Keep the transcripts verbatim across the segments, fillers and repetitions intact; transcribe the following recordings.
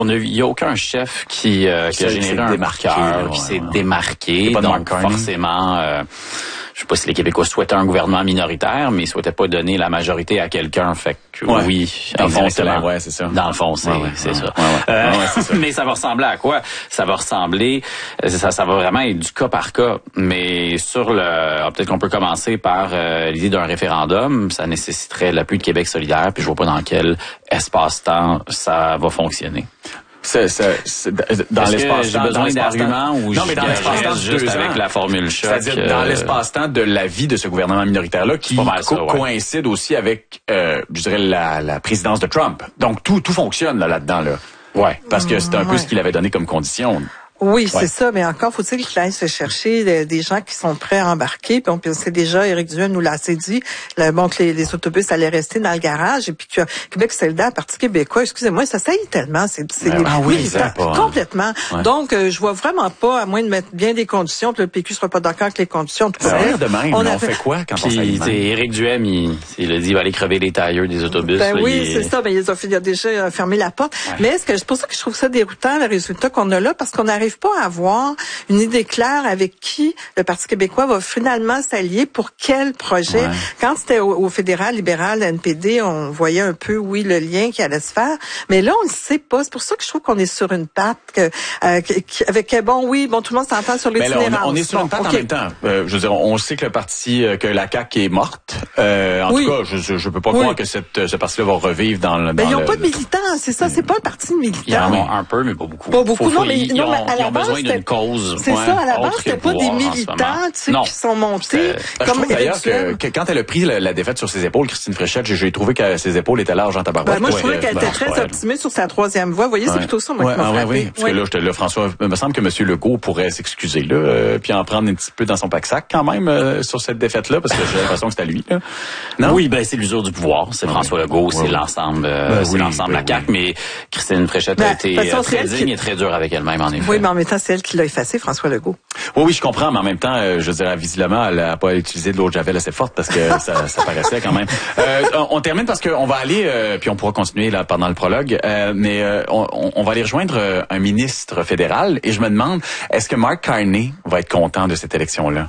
Il n'y a aucun chef qui, euh, qui a généré un marqueur, qui s'est démarqué. Donc, forcément, euh, je sais pas si les Québécois souhaitaient un gouvernement minoritaire, mais ils souhaitaient pas donner la majorité à quelqu'un. Fait que ouais. oui, dans le fond, c'est ouais, c'est ça. Dans le fond, c'est, ouais, ouais, c'est ouais, ça. Ouais, ouais. Euh, ouais, ouais, c'est ça. Mais ça va ressembler à quoi? Ça va ressembler, ça, ça va vraiment être du cas par cas. Mais sur le, peut-être qu'on peut commencer par euh, l'idée d'un référendum. Ça nécessiterait l'appui de Québec solidaire, puis je vois pas dans quel espace-temps ça va fonctionner. C'est, c'est, c'est, dans Est-ce l'espace que j'ai besoin d'arguments ou non, mais dans l'espace-temps juste avec la formule choc. C'est-à-dire dans l'espace-temps de la vie de ce gouvernement minoritaire-là qui co- ça, ouais. coïncide aussi avec, euh, je dirais, la, la présidence de Trump. Donc tout, tout fonctionne là, là-dedans là. Ouais. Parce que c'est un peu ouais. ce qu'il avait donné comme condition. Oui, ouais. c'est ça, mais encore faut-il qu'il aille se chercher des, des gens qui sont prêts à embarquer. Puis on sait déjà, Éric Duhaime nous l'a assez dit, là, bon, que les, les autobus allaient rester dans le garage et puis que Québec solidaire, Parti québécois, excusez-moi, ça saillit tellement, c'est, c'est ben, des ah oui, militants, pas, complètement. Ouais. Donc, euh, je vois vraiment pas, à moins de mettre bien des conditions, puis le P Q sera pas d'accord avec les conditions. Tout ça a l'air de même, on, on fait quoi quand puis, on s'alimente? Éric Duhaime, il, il a dit qu'il va aller crever les tailleurs des autobus. Ben là, oui, il... c'est ça, ben il a, il a déjà fermé la porte. Ouais. Mais est-ce que c'est pour ça que je trouve ça déroutant, le résultat qu'on a là, parce qu'on n'arrive pas à avoir une idée claire avec qui le Parti québécois va finalement s'allier pour quel projet. Ouais. Quand c'était au, au fédéral, libéral, N P D, on voyait un peu, oui, le lien qui allait se faire. Mais là, on ne sait pas. C'est pour ça que je trouve qu'on est sur une patte, que, euh, avec, bon, oui, bon, tout le monde s'entend sur l'itinérance. On, on est sur bon, une patte okay. en même temps. Euh, je veux dire, on sait que le parti, euh, que la C A Q est morte. Euh, en oui. tout cas, je, je peux pas oui. croire que cette, ce parti-là va revivre dans le... Ben, ils n'ont le, pas de militants, c'est ça. C'est pas un parti de militants. Ils en ont un peu, mais pas beaucoup. Pas beaucoup, faut, non, faut, mais, ils, non, ont, mais à la ils ont base, besoin d'une cause. C'est ouais, ça, à la base, c'était pas des militants, tu sais, qui sont montés. Ben, comme d'ailleurs que, que quand elle a pris la, la défaite sur ses épaules, Christine Fréchette, j'ai, j'ai trouvé que ses épaules étaient larges en tabarouette. Ben, moi, je trouvais qu'elle était très optimiste sur sa troisième voie. Vous voyez, c'est plutôt ça, moi, ouais, qui m'a ah, frappé. Oui, parce que là, je te, là, François, il me semble que M. Legault pourrait s'excuser, là, euh, puis en prendre un petit peu dans son pack-sac, quand même, euh, sur cette défaite-là, parce que j'ai l'impression que c'est à lui, là. Non? Oui, ben, c'est l'usure du pouvoir. C'est ah, François Legault, ouais, c'est ouais. l'ensemble, euh, ben, c'est oui, l'ensemble ben, de la C A Q, oui. mais Christine Fréchette ben, a été façon, très digne qui... et très dure avec elle-même, en effet. Oui, mais en même temps, c'est elle qui l'a effacé, François Legault. Oui, oui, je comprends, mais en même temps, euh, je dirais, visiblement, elle n'a pas utilisé de l'eau de Javel assez forte parce que ça, ça paraissait quand même. Euh, on, on termine parce qu'on va aller, euh, puis on pourra continuer là pendant le prologue, euh, mais euh, on, on va aller rejoindre euh, un ministre fédéral et je me demande, est-ce que Mark Carney va être content de cette élection-là?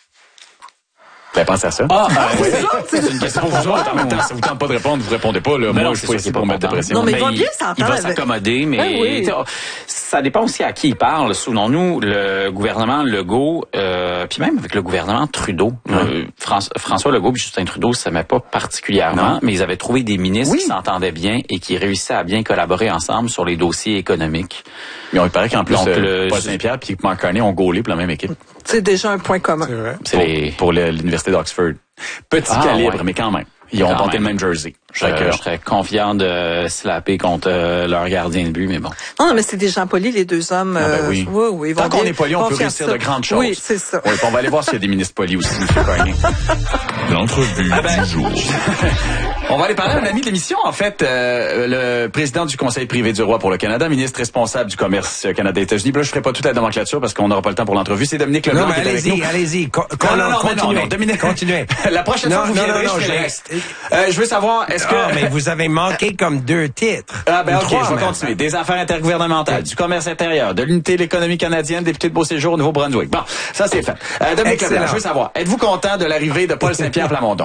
Vous avez pensé à ça? Ah, euh, ouais. C'est une question pour vous autres. En même temps, ça vous tente pas de répondre, vous répondez pas. Là. Mais Moi, non, je suis pas ici pour mettre de pression. Non, mais, mais il va il, bien s'entendre. Il va s'accommoder, mais ben oui. ça dépend aussi à qui il parle. Souvenons-nous, le gouvernement Legault, euh, puis même avec le gouvernement Trudeau, ouais. euh, François, François Legault et Justin Trudeau, ça m'aimait pas particulièrement, non. mais ils avaient trouvé des ministres oui. qui s'entendaient bien et qui réussissaient à bien collaborer ensemble sur les dossiers économiques. Mais on il paraît qu'en plus, Donc, euh, Paul Saint-Pierre et Mark Carney ont gaulé pour la même équipe. C'est déjà un point commun. C'est vrai. C'est pour, les... pour le, l'université d'Oxford. Petit ah, calibre, ouais. mais quand même. Ils ont porté le même jersey. Je, je serais confiant de slapper contre euh, leur gardien de but, mais bon. Non, non mais c'est des gens polis, les deux hommes. Ah, ben oui. Euh, oui, oui, Tant qu'on est poli, on peut réussir ça. de grandes choses. Oui, c'est ça. Oui, on va aller voir s'il y a des ministres polis aussi, M. Carney. L'entrevue ah ben, du jour. On va aller parler à un ami de l'émission, en fait, euh, le président du Conseil privé du roi pour le Canada, ministre responsable du commerce Canada-États-Unis. Là, je ferai pas toute la nomenclature parce qu'on n'aura pas le temps pour l'entrevue. C'est Dominique Leblanc. Non, mais allez-y, allez-y. Co- non, non, non, continuez. non, non, Dominique. Continuez. La prochaine non, fois, vous non, viendrez, non, non, je ferai. je... Euh, je veux savoir, est-ce que... Ah, mais vous avez manqué comme deux titres. Ah, ben, ok, trois, je vais même. continuer. Des affaires intergouvernementales, du commerce intérieur, de l'unité de l'économie canadienne, député de Beau-Séjour au Nouveau-Brunswick. Bon, ça, c'est fait. Euh, Dominique Leblanc, je veux savoir, êtes-vous content de l'arrivée de Paul Saint-Pierre Plamondon?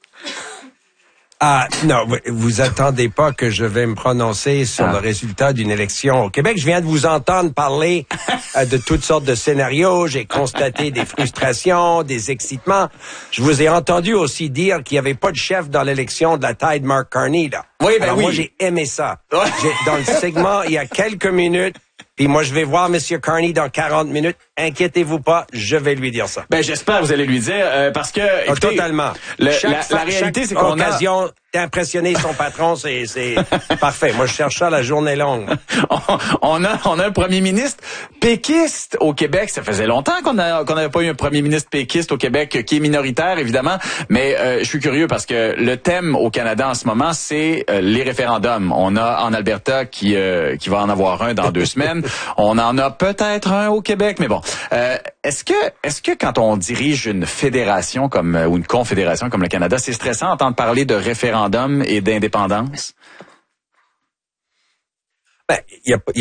Ah, non, vous, vous attendez pas que je vais me prononcer sur ah. le résultat d'une élection au Québec. Je viens de vous entendre parler euh, de toutes sortes de scénarios. J'ai constaté des frustrations, des excitements. Je vous ai entendu aussi dire qu'il n'y avait pas de chef dans l'élection de la taille de Mark Carney, là. Oui, ben Alors, oui. moi, j'ai aimé ça. J'ai, dans le segment, il y a quelques minutes, puis moi, je vais voir M. Carney dans quarante minutes. Inquiétez-vous pas, je vais lui dire ça. Ben, j'espère que vous allez lui dire, euh, parce que... Oh, écoutez, totalement. Le, chaque, la, la réalité, c'est qu'on occasion a... d'impressionner son patron, c'est, c'est parfait. Moi, je cherche ça la journée longue. on, on a, on a un premier ministre péquiste au Québec. Ça faisait longtemps qu'on a, qu'on n'avait pas eu un premier ministre péquiste au Québec, qui est minoritaire, évidemment. Mais, euh, je suis curieux parce que le thème au Canada en ce moment, c'est euh, les référendums. On a en Alberta qui, euh, qui va en avoir un dans deux semaines. On en a peut-être un au Québec, mais bon. Euh, est-ce que, est-ce que quand on dirige une fédération comme, ou une confédération comme le Canada, c'est stressant d'entendre parler de référendum et d'indépendance? Ben, il y a, y a